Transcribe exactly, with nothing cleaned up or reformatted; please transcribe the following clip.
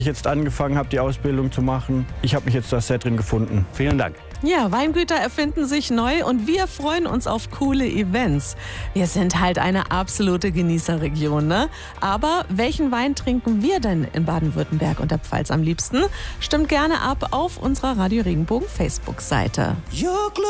ich jetzt angefangen habe, die Ausbildung zu machen. Ich habe mich jetzt da sehr drin gefunden. Vielen Dank. Ja, Weingüter erfinden sich neu und wir freuen uns auf coole Events. Wir sind halt eine absolute Genießerregion, ne? Aber welchen Wein trinken wir denn in Baden-Württemberg und der Pfalz am liebsten? Stimmt gerne ab auf unserer Radio Regenbogen Facebook-Seite.